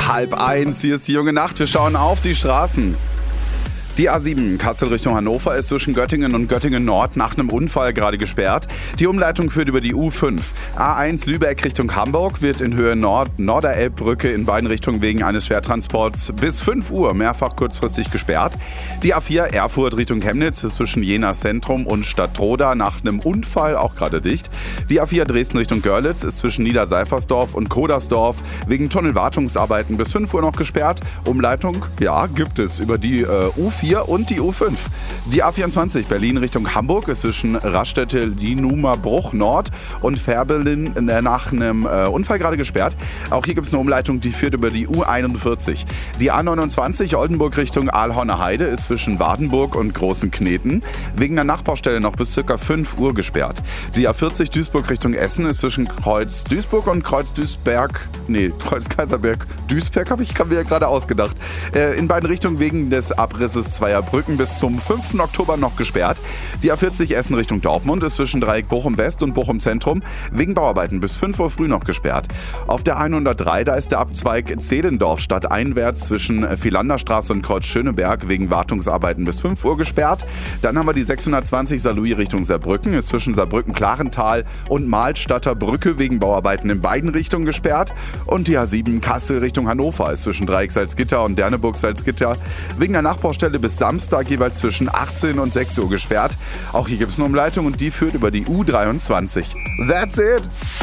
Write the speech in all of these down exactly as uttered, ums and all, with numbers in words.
Halb eins, hier ist die junge Nacht. Wir schauen auf die Straßen. Die A sieben Kassel Richtung Hannover ist zwischen Göttingen und Göttingen Nord nach einem Unfall gerade gesperrt. Die Umleitung führt über die U fünf. A eins Lübeck Richtung Hamburg wird in Höhe Nord Norderelbbrücke in beiden Richtungen wegen eines Schwertransports bis fünf Uhr mehrfach kurzfristig gesperrt. Die A vier Erfurt Richtung Chemnitz ist zwischen Jena Zentrum und Stadtroda nach einem Unfall auch gerade dicht. Die A vier Dresden Richtung Görlitz ist zwischen Niederseifersdorf und Kodersdorf wegen Tunnelwartungsarbeiten bis fünf Uhr noch gesperrt. Umleitung, ja, gibt es über die äh, U vier und die U fünf. Die A vierundzwanzig Berlin Richtung Hamburg ist zwischen Raststätte Lienumerbruch Nord und Färbelin nach einem äh, Unfall gerade gesperrt. Auch hier gibt es eine Umleitung, die führt über die U einundvierzig. Die A neunundzwanzig Oldenburg Richtung Aalhorner Heide ist zwischen Wardenburg und Großen Kneten wegen einer Nachbaustelle noch bis ca. fünf Uhr gesperrt. Die A vierzig Duisburg Richtung Essen ist zwischen Kreuz Duisburg und Kreuz Duisberg, nee, Kreuz Kaiserberg, Duisberg habe ich mir ja gerade ausgedacht. Äh, in beiden Richtungen wegen des Abrisses zweier Brücken bis zum fünften Oktober noch gesperrt. Die A vierzig Essen Richtung Dortmund ist zwischen Dreieck Bochum West und Bochum Zentrum wegen Bauarbeiten bis fünf Uhr früh noch gesperrt. Auf der hundertdrei, da ist der Abzweig Zehlendorf stadteinwärts zwischen Philanderstraße und Kreuz Schöneberg wegen Wartungsarbeiten bis fünf Uhr gesperrt. Dann haben wir die sechshundertzwanzig Saarlouis Richtung Saarbrücken, ist zwischen Saarbrücken-Klarental und Mahlstadter Brücke wegen Bauarbeiten in beiden Richtungen gesperrt. Und die A sieben Kassel Richtung Hannover ist zwischen Dreieck Salzgitter und Derneburg-Salzgitter wegen der Nachbaustelle bis Samstag jeweils zwischen achtzehn und sechs Uhr gesperrt. Auch hier gibt es eine Umleitung und die führt über die U dreiundzwanzig. That's it!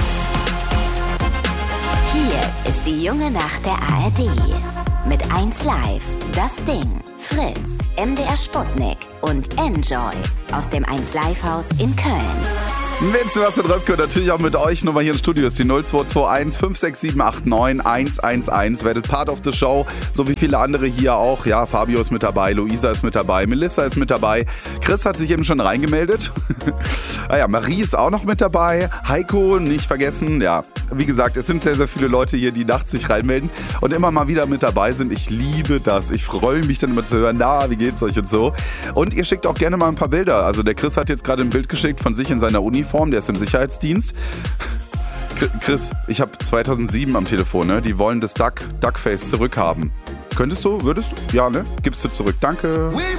Hier ist die junge Nacht der A R D. Mit eins Live, Das Ding, Fritz, M D R Sputnik und Enjoy aus dem eins Live Haus in Köln. Mit Sebastian Röpke, natürlich auch mit euch. Nummer hier im Studio ist die null zwei zwei eins fünf sechs sieben acht neun eins eins eins. Werdet Part of the Show, so wie viele andere hier auch. Ja, Fabio ist mit dabei, Luisa ist mit dabei, Melissa ist mit dabei. Chris hat sich eben schon reingemeldet. ah ja, Marie ist auch noch mit dabei. Heiko, nicht vergessen. Ja, wie gesagt, es sind sehr, sehr viele Leute hier, die nachts sich reinmelden und immer mal wieder mit dabei sind. Ich liebe das. Ich freue mich dann immer zu hören, na, wie geht's euch und so. Und ihr schickt auch gerne mal ein paar Bilder. Also der Chris hat jetzt gerade ein Bild geschickt von sich in seiner Uniform. Der ist im Sicherheitsdienst. Chris, ich habe zweitausendsieben am Telefon, ne? Die wollen das Duck, Duckface zurückhaben. Könntest du? Würdest du? Ja, ne? Gibst du zurück. Danke.